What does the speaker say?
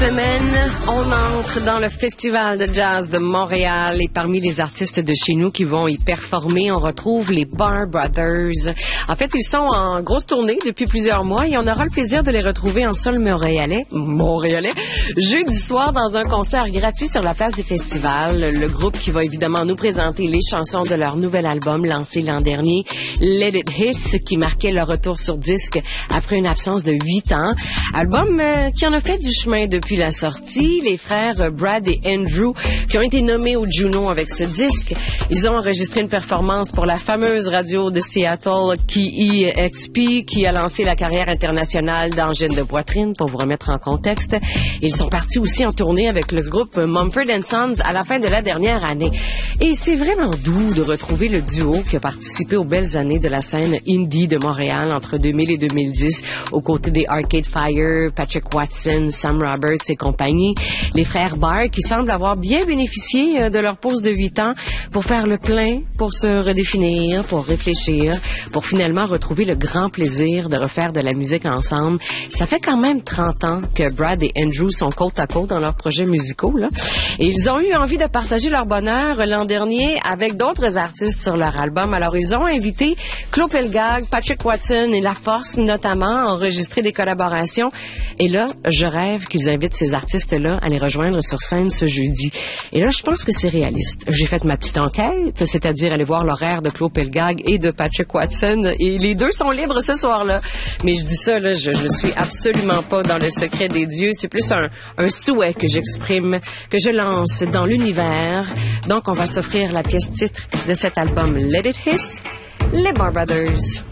Semaine, on entre dans le Festival de jazz de Montréal et parmi les artistes de chez nous qui vont y performer, on retrouve les Barr Brothers. En fait, ils sont en grosse tournée depuis plusieurs mois et on aura le plaisir de les retrouver en sol montréalais, jeudi soir dans un concert gratuit sur la place des festivals. Le groupe qui va évidemment nous présenter les chansons de leur nouvel album lancé l'an dernier, Let It Hiss, qui marquait leur retour sur disque après une absence de 8 ans. Album qui en a fait du chemin depuis la sortie. Les frères Brad et Andrew qui ont été nommés au Juno avec ce disque. Ils ont enregistré une performance pour la fameuse radio de Seattle KEXP qui a lancé la carrière internationale d'Angine de Poitrine pour vous remettre en contexte. Ils sont partis aussi en tournée avec le groupe Mumford & Sons à la fin de la dernière année. Et c'est vraiment doux de retrouver le duo qui a participé aux belles années de la scène indie de Montréal entre 2000 et 2010 aux côtés des Arcade Fire, Patrick Watson, Sam Roberts et compagnie. Les frères Barr qui semblent avoir bien bénéficié de leur pause de 8 ans pour faire le plein, pour se redéfinir, pour réfléchir, pour finalement retrouver le grand plaisir de refaire de la musique ensemble. Ça fait quand même 30 ans que Brad et Andrew sont côte à côte dans leurs projets musicaux, là. Et ils ont eu envie de partager leur bonheur l'an dernier avec d'autres artistes sur leur album. Alors, ils ont invité Claude Pelgag, Patrick Watson et La Force, notamment, à enregistrer des collaborations. Et là, je rêve qu'ils invitent ces artistes-là à les rejoindre sur scène ce jeudi. Et là, je pense que c'est réaliste. J'ai fait ma petite enquête, c'est-à-dire aller voir l'horaire de Claude Pelgag et de Patrick Watson. Et les deux sont libres ce soir-là. Mais je dis ça, là, je suis absolument pas dans le secret des dieux. C'est plus un souhait que j'exprime, que je lance dans l'univers. Donc, on va s'offrir la pièce titre de cet album Let It Hiss, les Barr Brothers.